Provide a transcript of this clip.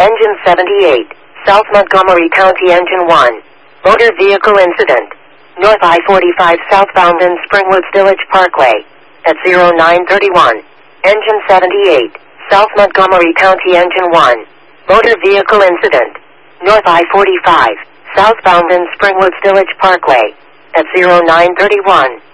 Engine 78, South Montgomery County. Engine 1. Motor vehicle incident. North I-45 southbound in Springwoods Village Parkway. At 0931. Engine 78, South Montgomery County. Engine 1. Motor vehicle incident. North I-45, southbound in Springwoods Village Parkway. At 0931.